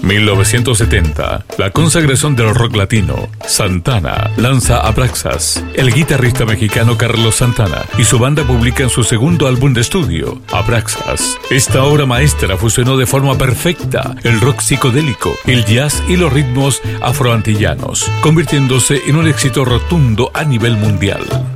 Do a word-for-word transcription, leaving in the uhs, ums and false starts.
mil novecientos setenta, la consagración del rock latino. Santana lanza Abraxas. El guitarrista mexicano Carlos Santana y su banda publican su segundo álbum de estudio, Abraxas. Esta obra maestra fusionó de forma perfecta el rock psicodélico, el jazz y los ritmos afroantillanos, convirtiéndose en un éxito rotundo a nivel mundial.